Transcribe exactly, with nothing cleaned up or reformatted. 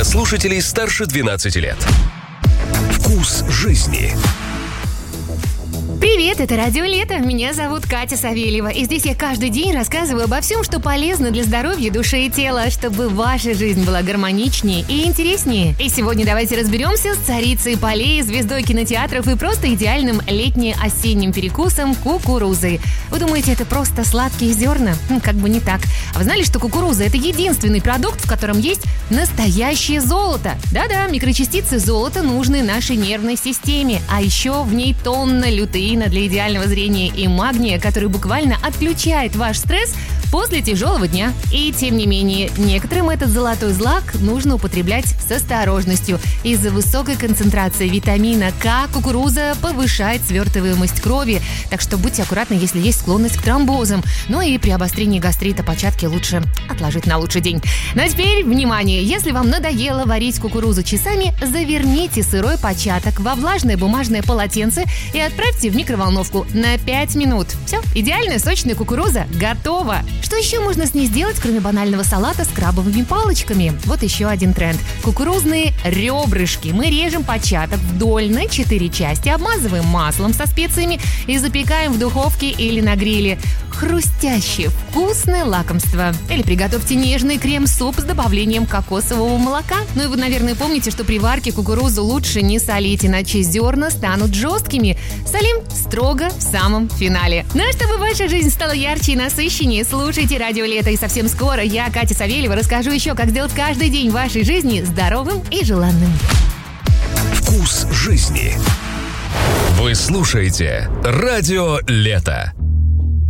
слушателей старше двенадцати лет. Вкус жизни. Привет, это Радио Лето. Меня зовут Катя Савельева. И здесь я каждый день рассказываю обо всем, что полезно для здоровья души и тела, чтобы ваша жизнь была гармоничнее и интереснее. И сегодня давайте разберемся с царицей полей, звездой кинотеатров и просто идеальным летне-осенним перекусом кукурузой. Вы думаете, это просто сладкие зерна? Ну, как бы не так. А вы знали, что кукуруза – это единственный продукт, в котором есть настоящее золото? Да-да, микрочастицы золота нужны нашей нервной системе. А еще в ней тонна лютеина для идеального зрения и магния, который буквально отключает ваш стресс после тяжелого дня. И тем не менее, некоторым этот золотой злак нужно употреблять с осторожностью. Из-за высокой концентрации витамина К кукуруза повышает свертываемость крови, так что будьте аккуратны, если есть склонность к тромбозам. Ну и при обострении гастрита початки лучше отложить на лучший день. Ну а теперь, внимание, если вам надоело варить кукурузу часами, заверните сырой початок во влажное бумажное полотенце и отправьте в микроволновку на пять минут. Все, идеальная сочная кукуруза готова. Что еще можно с ней сделать, кроме банального салата с крабовыми палочками? Вот еще один тренд. Кукурузные ребрышки. Мы режем початок вдоль на четыре части, обмазываем маслом со специями и запекаем в духовке или на гриле. Хрустящее, вкусное лакомство. Или приготовьте нежный крем-суп с добавлением кокосового молока. Ну и вы, наверное, помните, что при варке кукурузу лучше не солить, иначе зерна станут жесткими. Солим строго в самом финале. Ну а чтобы ваша жизнь стала ярче и насыщеннее, слушайте Радио Лето. И совсем скоро я, Катя Савельева, расскажу еще, как сделать каждый день вашей жизни здоровым и желанным. Вкус жизни. Вы слушаете Радио Лето.